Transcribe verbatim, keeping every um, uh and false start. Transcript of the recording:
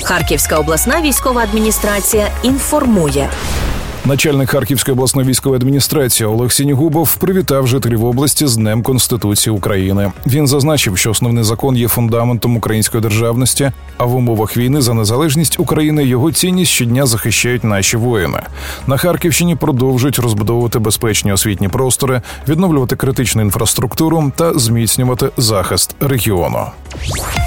Харківська обласна військова адміністрація інформує. Начальник Харківської обласної військової адміністрації Олег Сінігубов привітав жителів області з Днем Конституції України. Він зазначив, що основний закон є фундаментом української державності, а в умовах війни за незалежність України його цінність щодня захищають наші воїни. На Харківщині продовжують розбудовувати безпечні освітні простори, відновлювати критичну інфраструктуру та зміцнювати захист регіону.